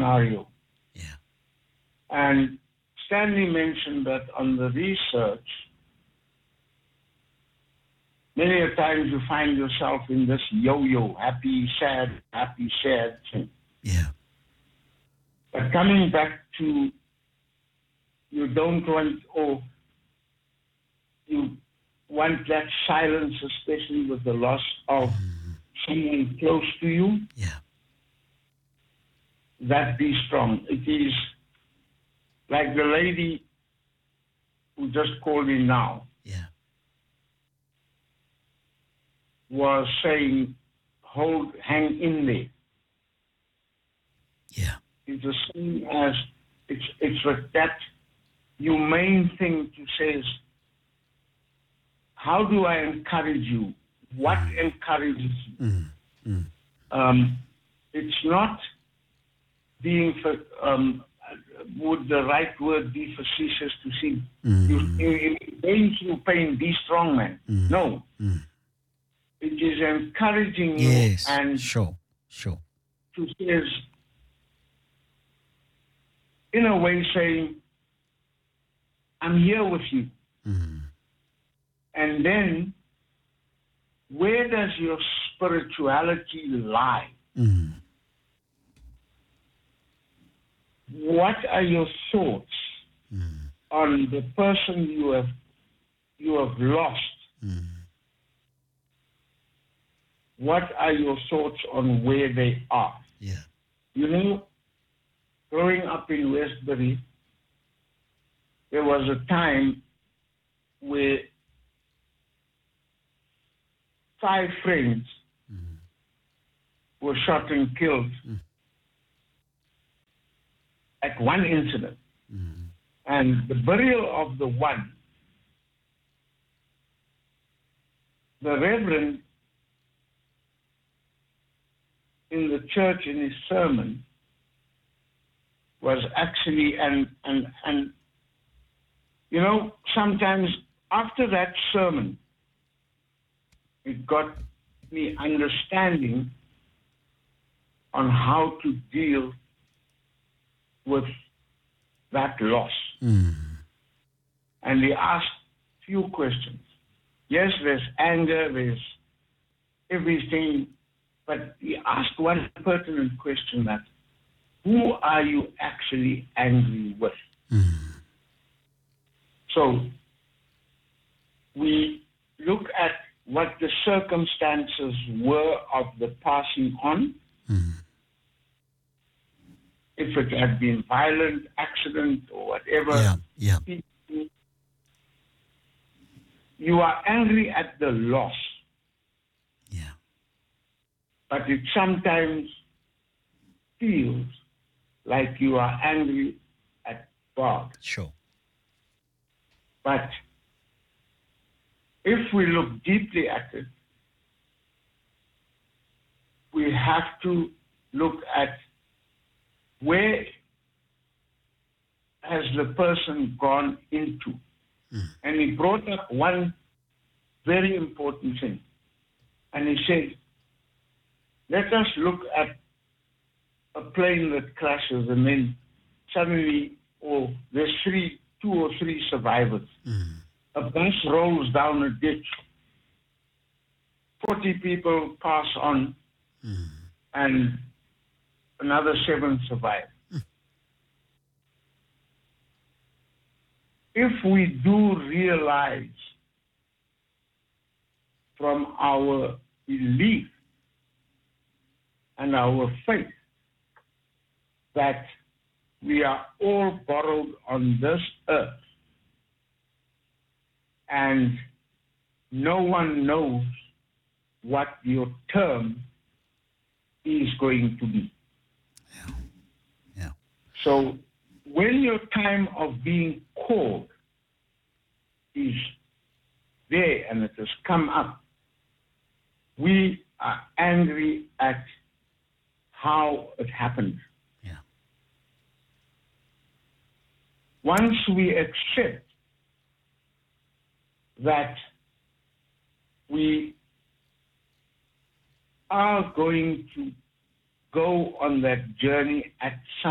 scenario. Yeah. And Stanley mentioned that on the research, many a times you find yourself in this yo-yo, happy, sad thing. Yeah. But coming back to you don't want, or you want that silence, especially with the loss of someone close to you, Yeah. that be strong. It is like the lady who just called in now Yeah. was saying, hang in there. Yeah. It's the same as, it's with that humane thing to say is, how do I encourage you? What encourages you? It's not being, would the right word be facetious to see? You're going through pain, be strong, man. No. It is encouraging you Yes. and Sure. to say, in a way saying, I'm here with you. And then, where does your spirituality lie? What are your thoughts on the person you have lost? What are your thoughts on where they are? Yeah. You know, growing up in Westbury, there was a time where 5 friends were shot and killed at one incident. And the burial of the one, the reverend in the church in his sermon was actually, and you know, sometimes after that sermon, it got me understanding on how to deal with that loss. And he asked few questions. Yes, there's anger, there's everything, but he asked one pertinent question, that who are you actually angry with? So we look at what the circumstances were of the passing on. If it had been violent, accident, or whatever. Yeah. You are angry at the loss. Yeah. But it sometimes feels like you are angry at God. Sure. But if we look deeply at it, we have to look at where has the person gone into. And he brought up one very important thing. And he said, let us look at a plane that crashes and then suddenly, there's 2 or 3 survivors. A bus rolls down a ditch. 40 people pass on and another 7 survive. If we do realize from our belief and our faith that we are all borrowed on this earth and no one knows what your term is going to be. Yeah. So when your time of being called is there and it has come up, we are angry at how it happened. Yeah. Once we accept that we are going to go on that journey at some